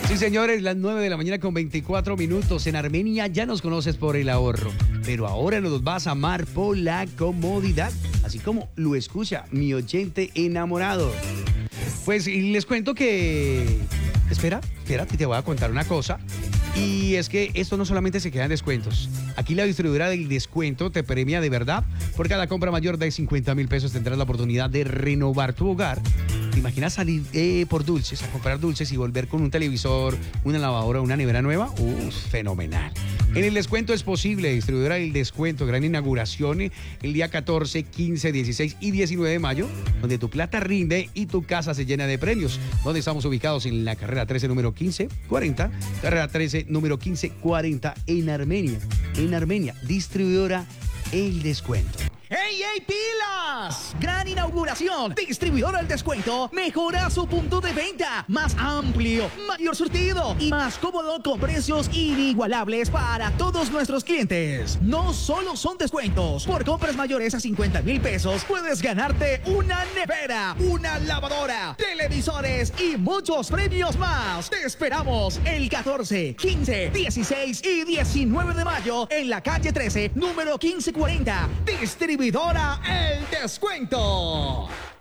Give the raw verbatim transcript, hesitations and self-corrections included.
Sí, señores, las nueve de la mañana con veinticuatro minutos. En Armenia ya nos conoces por el ahorro, pero ahora nos vas a amar por la comodidad, así como lo escucha mi oyente enamorado. Pues y les cuento que... Espera, espera, te voy a contar una cosa. Y es que esto no solamente se queda en descuentos. Aquí la distribuidora del descuento te premia de verdad. Por cada compra mayor de cincuenta mil pesos tendrás la oportunidad de renovar tu hogar. ¿Te imaginas salir eh, por dulces, a comprar dulces y volver con un televisor, una lavadora, una nevera nueva? ¡Uh, fenomenal! En el descuento es posible. Distribuidora del descuento, gran inauguración el día catorce, quince, dieciséis y diecinueve de mayo, donde tu plata rinde y tu casa se llena de premios. Donde estamos ubicados en la carrera trece, número quince cuarenta, carrera trece, número quince cuarenta en Armenia. En Armenia, distribuidora El Descuento. ¡Ey, ey, pilas! Gran inauguración. Distribuidora El Descuento mejora su punto de venta. Más amplio, mayor surtido y más cómodo con precios inigualables para todos nuestros clientes. No solo son descuentos. Por compras mayores a cincuenta mil pesos puedes ganarte una nevera, una lavadora, televisores y muchos premios más. Te esperamos el catorce, quince, dieciséis y diecinueve de mayo en la calle trece, número quince cuarenta. Distribuidora El Descuento.